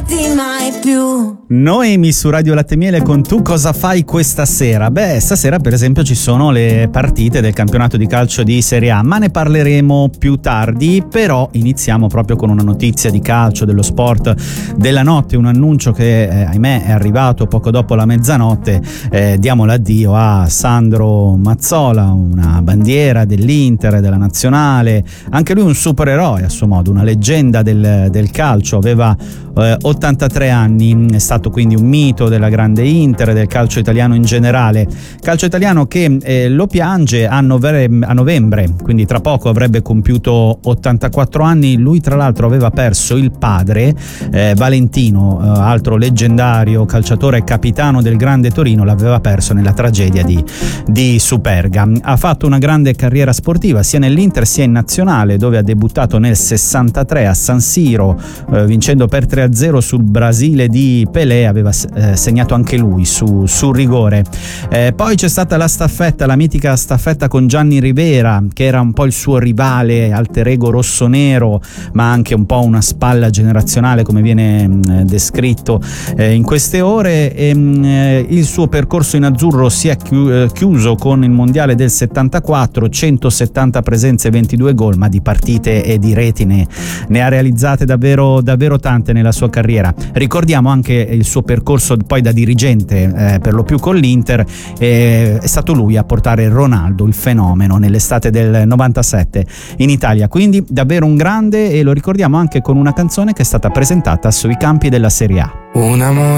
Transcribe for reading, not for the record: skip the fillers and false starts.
mai più. Noemi su Radio Latte Miele con Tu cosa fai questa sera? Beh, stasera per esempio ci sono le partite del campionato di calcio di Serie A, ma ne parleremo più tardi. Però iniziamo proprio con una notizia di calcio, dello sport della notte, un annuncio che ahimè è arrivato poco dopo la mezzanotte. Diamo l'addio a Sandro Mazzola, una bandiera dell'Inter, della nazionale, anche lui un supereroe a suo modo, una leggenda del calcio. Aveva 83 anni, è stato quindi un mito della grande Inter, del calcio italiano in generale, calcio italiano che lo piange a novembre, quindi tra poco avrebbe compiuto 84 anni. Lui tra l'altro aveva perso il padre, Valentino, altro leggendario calciatore e capitano del grande Torino, l'aveva perso nella tragedia di Superga. Ha fatto una grande carriera sportiva sia nell'Inter sia in nazionale, dove ha debuttato nel 63 a San Siro, vincendo per 3-0 sul Brasile di Pelé. Aveva segnato anche lui sul rigore. Poi c'è stata la mitica staffetta con Gianni Rivera, che era un po' il suo rivale, alter ego rossonero, ma anche un po' una spalla generazionale, come viene descritto in queste ore. Il suo percorso in azzurro si è chiuso con il mondiale del 74, 170 presenze, 22 gol, ma di partite e di reti ne ha realizzate davvero tante nella sua carriera. Ricordiamo anche il suo percorso poi da dirigente, per lo più con l'Inter. È stato lui a portare Ronaldo, il fenomeno, nell'estate del 97 in Italia, quindi davvero un grande, e lo ricordiamo anche con una canzone che è stata presentata sui campi della Serie A. Un amore